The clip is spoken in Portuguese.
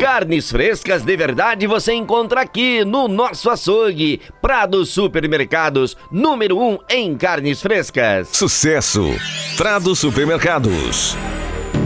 Carnes frescas de verdade você encontra aqui no nosso açougue. Prado Supermercados, número 1 em carnes frescas. Sucesso! Prado Supermercados.